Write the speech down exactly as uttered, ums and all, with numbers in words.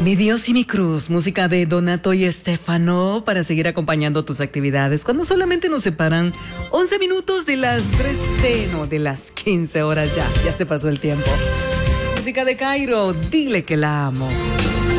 Mi Dios y mi cruz, música de Donato y Estefano para seguir acompañando tus actividades cuando solamente nos separan once minutos de las trece, no, de las quince horas ya, ya se pasó el tiempo. Música de Cairo, dile que la amo.